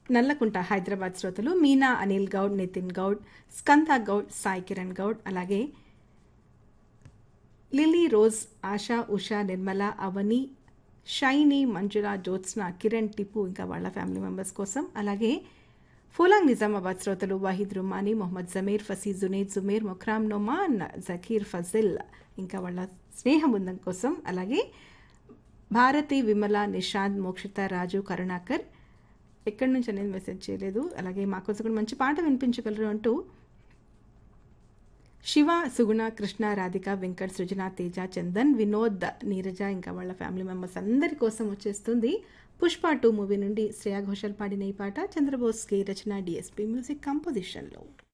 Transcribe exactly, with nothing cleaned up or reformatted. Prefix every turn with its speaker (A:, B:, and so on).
A: నల్లకుంట హైదరాబాద్ శ్రోతలు మీనా అనిల్ గౌడ్, నితిన్ గౌడ్, స్కంద గౌడ్, సాయి కిరణ్ గౌడ్, అలాగే lily rose, ASHA, Usha, Nirmala, అవని, షైని, మంజుల, జ్యోత్స్న, కిరణ్, టిపు ఇంకా వాళ్ళ ఫ్యామిలీ మెంబర్స్ కోసం, అలాగే ఫోలాంగ్ నిజామాబాద్ శ్రోతలు వాహిద్ రుమానీ, మొహమ్మద్ జమీర్, ఫసీ, జునేద్, జుమేర్, మొఖ్రామ్ నొమాన్, జకీర్, ఫజిల్ ఇంకా వాళ్ళ స్నేహ బృందం కోసం, అలాగే భారతి, విమల, నిషాద్, మోక్షిత, రాజు, కరుణాకర్ ఎక్కడి నుంచి అనేది మెసేజ్ చేయలేదు. అలాగే మాకోసం కూడా మంచి పాట వినిపించగలరు అంటూ శివ, సుగుణ, కృష్ణ, రాధిక, వెంకట్, సృజన, తేజ, చందన్, వినోద్, నీరజ ఇంకా వాళ్ళ ఫ్యామిలీ మెంబర్స్ అందరి కోసం వచ్చేస్తుంది పుష్ప టూ మూవీ నుండి శ్రేయా ఘోషల్ పాడిన ఈ పాట. చంద్రబోస్ కి రచన, డిఎస్పి మ్యూజిక్ కంపోజిషన్లో.